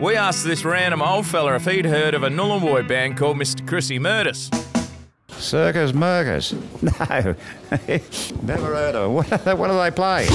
We asked this random old fella if he'd heard of a Nullarbor band called Mr. Chrissy Murders. Circus Murkers? No, never heard of it. What do they play?